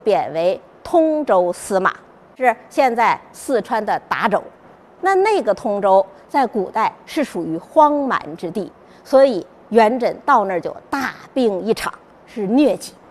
贬为通州司马，是现在四川的达州。那个通州在古代是属于荒蛮之地，所以元稹到那儿就大病一场，是疟疾。